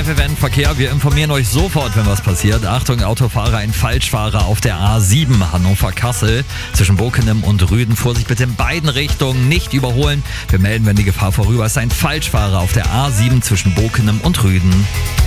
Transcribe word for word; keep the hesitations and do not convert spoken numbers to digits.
F F N Verkehr. Wir informieren euch sofort, wenn was passiert. Achtung, Autofahrer, ein Falschfahrer auf der A sieben Hannover-Kassel zwischen Bokenem und Rüden. Vorsicht bitte in beiden Richtungen, nicht überholen. Wir melden, wenn die Gefahr vorüber ist. Ein Falschfahrer auf der A sieben zwischen Bokenem und Rüden.